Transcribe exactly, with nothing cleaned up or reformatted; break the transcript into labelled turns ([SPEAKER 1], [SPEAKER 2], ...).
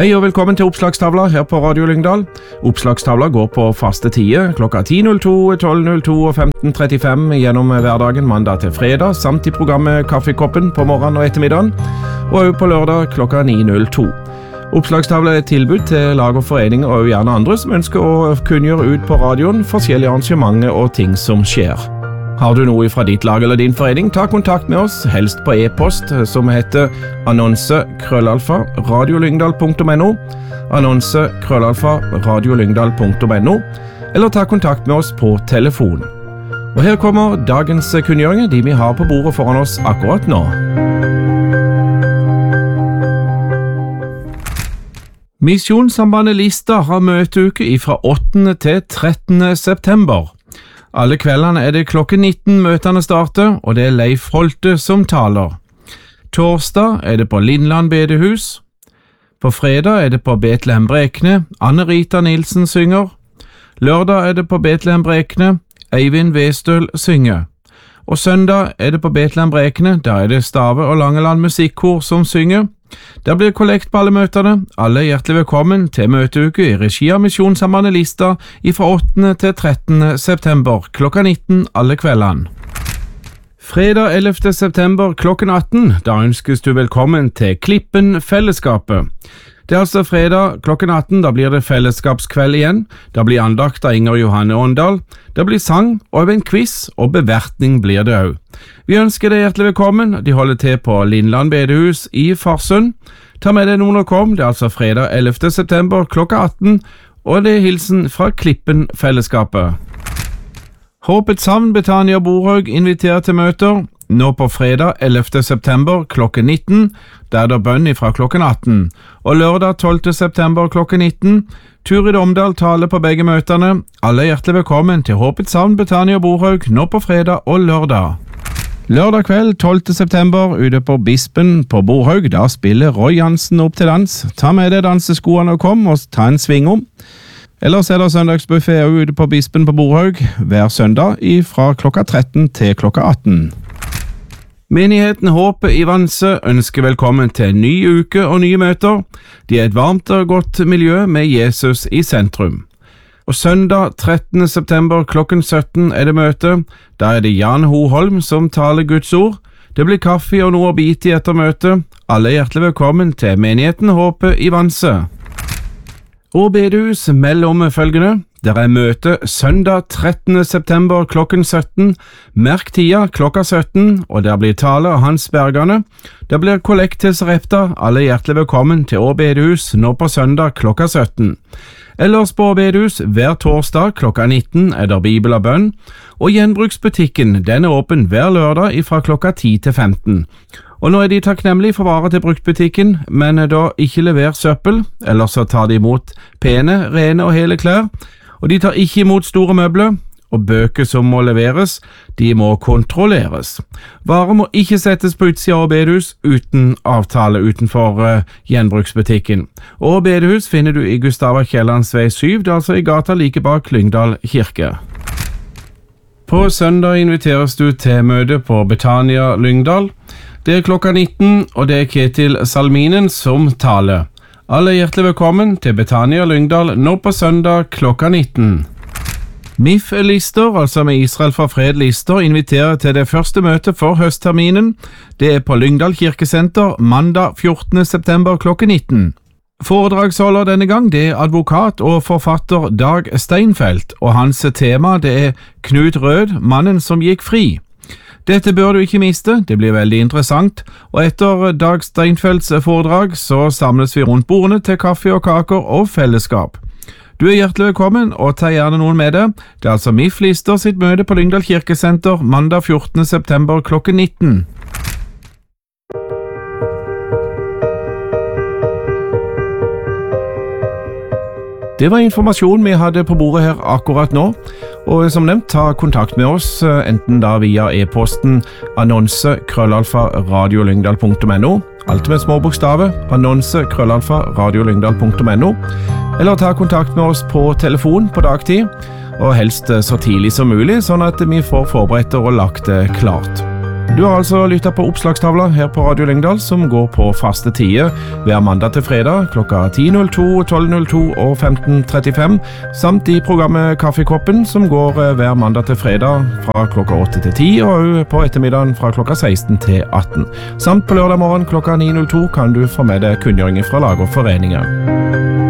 [SPEAKER 1] Hei og velkommen til Oppslagstavla her på Radio Lyngdal. Oppslagstavla går på faste tider klokka ti null to, tolv null to og femten trettifem gjennom hverdagen mandag til fredag, samt i programmet Kaffekoppen på morgenen og ettermiddagen, og også på lørdag klokka ni null to. Oppslagstavla er et tilbud til lag og foreninger og gjerne andre som ønsker å kunngjøre ut på radioen forskjellige arrangementer og ting som skjer. Har du noe fra ditt lag eller din forening, ta kontakt med oss, helst på e-post som heter annonse krøllalfa radiolyngdal punktum no, annonse krøllalfa radiolyngdal punktum no, eller ta kontakt med oss på telefon. Og her kommer dagens kunngjøringer, de vi har på bordet foran oss akkurat nå. Misjonssambandet Lista har møteuke fra åttende til trettende september. Alle kveldene er det klokken nitten møtene starter, og det er Leif Holte som taler. Torsdag er det på Lindland bedehus. På fredag er det på Betlehem Brekne, Anne-Rita Nilsen synger. Lørdag er det på Betlehem Brekne, Eivind Westøl synger. Og søndag er det på Betlehem Brekne, der er det Stave og Langeland musikkor som synger. Der blir kollekt på alle møtene. Alle er hjertelig velkommen til møteuke i regi av Misjonssambandet Lista fra åttende til trettende september klokka nitten alle kveldene. Fredag ellevte september klokken atten, da ønskes du velkommen til Klippen Fellesskapet. Det er altså fredag klokken atten, da blir det fellesskapskveld igjen. Da blir andakt av Inger Johanne Åndal. Det blir sang og en quiz, og bevertning blir det også. Vi ønsker deg hjertelig velkommen. De holder til på Lindland bedehus i Farsund. Ta med deg noen og kom. Det er altså fredag ellevte september klokka atten, og det er hilsen fra Klippen Fellesskapet. Håpets Havn Betania Borhaug inviterer til møter. Nå på fredag ellevte september klokken nitten, der det er bønn fra klokken atten, og lørdag tolvte september klokken nitten, Turid Omdal taler på begge møtene. Alle er hjertelig velkommen til Håpets Havn Betania Borhaug nå på fredag og lørdag. Lørdag kveld tolvte september ute på Bispen på Borhaug, da spiller Roy Jansen opp til dans. Ta med deg danseskoene og kom og ta en sving om. Ellers er det søndagsbuffet ute på Bispen på Borhaug hver søndag fra klokka tretten til klokka atten. Menigheten Håpet i Vanse ønsker velkommen til en ny uke og nye møter. De er et varmt og godt miljø med Jesus i sentrum. Og søndag trettende september klokken sytten er det møte. Da er det Jan Hoholm som taler Guds ord. Det blir kaffe og noe å bite i etter møtet. Alle er hjertelig velkommen til menigheten Håpet i Vanse. Og bedehus melder om følgende. Der er møte søndag trettende september klokken sytten, merk tida klokka sytten, og der blir tale av Hans Bergane. Der blir kollekt til Sarepta, alle hjertelig velkommen til Å bedehus nå på søndag klokka sytten. Ellers på Å bedehus hver torsdag klokka nitten er der Bibel og bønn, og gjenbruksbutikken den er åpen hver lørdag fra klokka ti til femten. Og nå er de takknemlige for varer til bruktbutikken, men da ikke lever søppel, ellers så tar de imot pene, rene og hele klær. Og de tar ikke imot store møbler, og bøker som må leveres, de må kontrolleres. Varer må ikke settes på utsida av bedehus uten avtale utenfor uh, gjenbruksbutikken. Og bedehus finner du i Gustava Kiellands vei syv, det er altså i gata like bak Lyngdal kirke. På søndag inviteres du til møte på Betania Lyngdal. Det er klokka nitten, og det er Ketil Salminen som taler. Alle er hjertelig velkommen til Betania Lyngdal nå på søndag klokka nitten. M I F Lister, altså med Israel for fred Lister, inviterer til det første møtet for høstterminen. Det er på Lyngdal kirkesenter mandag fjortende september klokka nitten. Foredragsholder denne gang det er advokat og forfatter Dag Steinfeld, og hans tema det er Knut Rød, mannen som gikk fri. Dette bør du ikke miste, det blir veldig interessant, og etter Dag Steinfelds foredrag så samles vi rundt bordene til kaffe og kaker og fellesskap. Du er hjertelig velkommen, og ta gjerne noen med deg. Det er altså M I F Lister sitt møte på Lyngdal kirkesenter mandag fjortende september klokken nitten. Det var informasjon vi hadde på bordet her akkurat nå, og som nevnt, ta kontakt med oss, enten da via e-posten annonse krøllalfa radiolyngdal punktum no, alt med små bokstaver, annonse krøllalfa radiolyngdal punktum no, eller ta kontakt med oss på telefon på dagtid, og helst så tidlig som mulig, sånn at vi får forberedt og lagt det klart. Du har altså lyttet på Oppslagstavla her på Radio Lyngdal, som går på faste tider hver mandag til fredag klokka ti null to, tolv null to og femten trettifem, samt i programmet Kaffekoppen, som går hver mandag til fredag fra klokka åtte til ti, og på ettermiddagen fra klokka seksten til atten. Samt på lørdag morgen klokka ni null to kan du få med deg kunngjøringer fra lag og foreninger.